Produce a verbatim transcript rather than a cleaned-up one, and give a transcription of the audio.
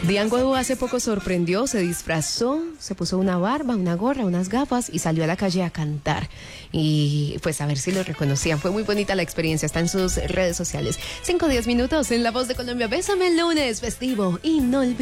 Diane Guadú hace poco sorprendió, se disfrazó, se puso una barba, una gorra, unas gafas y salió a la calle a cantar. Y pues a ver si lo reconocían. Fue muy bonita la experiencia, está en sus redes sociales. Cinco o diez minutos en La Voz de Colombia. Bésame el lunes, festivo, inolvidable.